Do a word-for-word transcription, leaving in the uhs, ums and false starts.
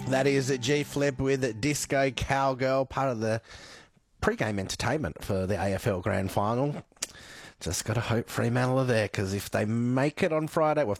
That is G-Flip with Disco Cowgirl, part of the pre-game entertainment for the A F L Grand Final. Just got to hope Fremantle are there, because if they make it on Friday, well,